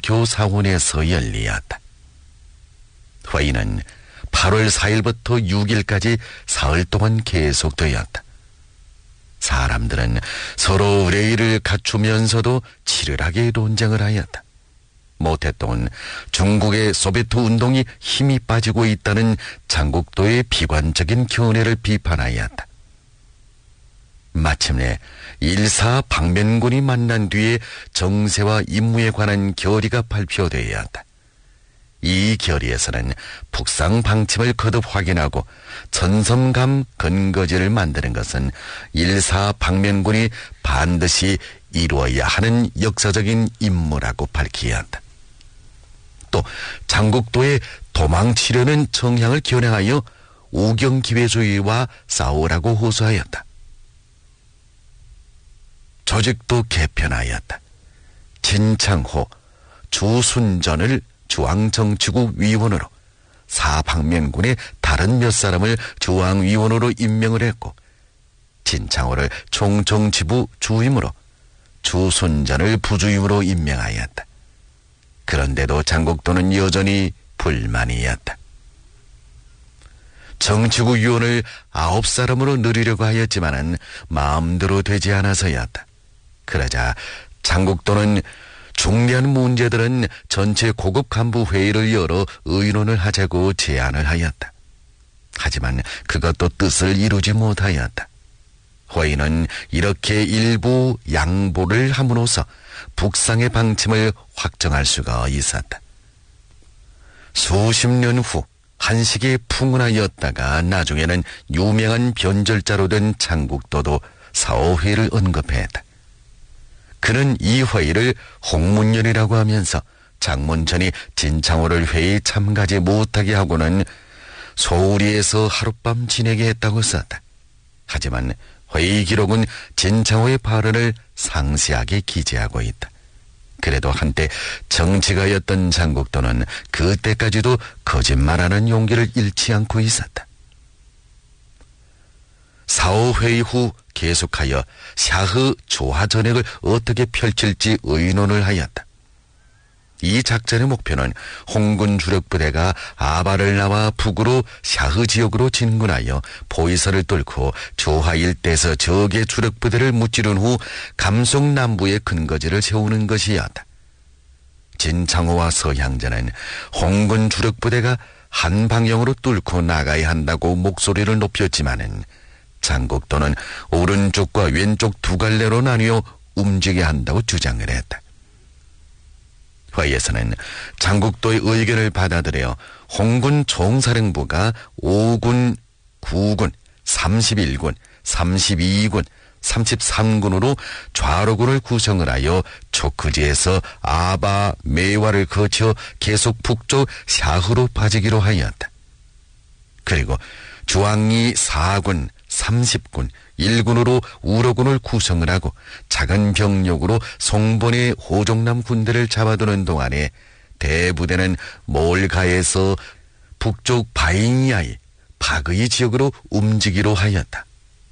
교사원에서 열리었다. 회의는 8월 4일부터 6일까지 사흘 동안 계속되었다. 사람들은 서로 의뢰를 갖추면서도 치열하게 논쟁을 하였다. 모태똥은 중국의 소비에트 운동이 힘이 빠지고 있다는 장국도의 비관적인 견해를 비판하였다. 마침내 일사 방면군이 만난 뒤에 정세와 임무에 관한 결의가 발표되었다. 이 결의에서는 북상 방침을 거듭 확인하고 천섬감 근거지를 만드는 것은 일사 방면군이 반드시 이루어야 하는 역사적인 임무라고 밝히었다. 또 장국도의 도망치려는 정향을 겨냥하여 우경기회주의와 싸우라고 호소하였다. 조직도 개편하였다. 진창호, 주순전을 중앙정치국 위원으로, 사방면군의 다른 몇 사람을 중앙위원으로 임명을 했고, 진창호를 총정치부 주임으로, 주순전을 부주임으로 임명하였다. 그런데도 장국도는 여전히 불만이었다. 정치국 위원을 9사람으로 늘리려고 하였지만은 마음대로 되지 않아서였다. 그러자 장국도는 중대한 문제들은 전체 고급 간부 회의를 열어 의논을 하자고 제안을 하였다. 하지만 그것도 뜻을 이루지 못하였다. 회의는 이렇게 일부 양보를 함으로써 북상의 방침을 확정할 수가 있었다. 수십 년 후 한식이 풍운하였다가 나중에는 유명한 변절자로 된 장국도도 사오회를 언급했다. 그는 이 회의를 홍문열이라고 하면서 장문천이 진창호를 회의에 참가하지 못하게 하고는 소우리에서 하룻밤 지내게 했다고 썼다. 하지만 회의 기록은 진창호의 발언을 상세하게 기재하고 있다. 그래도 한때 정치가였던 장국도는 그때까지도 거짓말하는 용기를 잃지 않고 있었다. 사오회의 후 계속하여 샤흐 조화 전획을 어떻게 펼칠지 의논을 하였다. 이 작전의 목표는 홍군 주력부대가 아바를 나와 북으로 샤흐 지역으로 진군하여 포위선을 뚫고 조화 일대에서 적의 주력부대를 무찌른 후 감송 남부에 근거지를 세우는 것이었다. 진창호와 서향전은 홍군 주력부대가 한 방향으로 뚫고 나가야 한다고 목소리를 높였지만은 장국도는 오른쪽과 왼쪽 두 갈래로 나뉘어 움직여야 한다고 주장을 했다. 회의에서는 장국도의 의견을 받아들여 홍군 총사령부가 5군, 9군, 31군, 32군, 33군으로 좌로군을 구성을 하여 초크지에서 아바, 메와를 거쳐 계속 북쪽 샤흐로 빠지기로 하였다. 그리고 주황리 4군, 30군, 1군으로 우로군을 구성을 하고 작은 병력으로 송본의 호종남 군대를 잡아두는 동안에 대부대는 몰가에서 북쪽 바잉야이, 파그이 지역으로 움직이기로 하였다.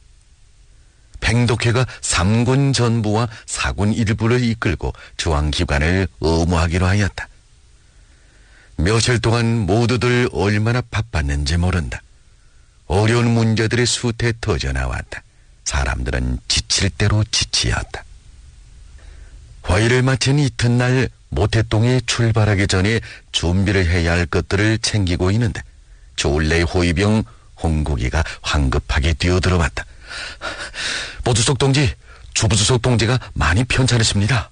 팽독회가 3군 전부와 4군 일부를 이끌고 중앙기관을 의무하기로 하였다. 며칠 동안 모두들 얼마나 바빴는지 모른다. 어려운 문제들이 수태 터져나왔다. 사람들은 지칠 대로 지치었다. 회의를 마친 이튿날 모태동에 출발하기 전에 준비를 해야 할 것들을 챙기고 있는데 조울레 호위병 홍국이가 황급하게 뛰어들어왔다. 보주석 동지, 주부주석 동지가 많이 편찮으십니다.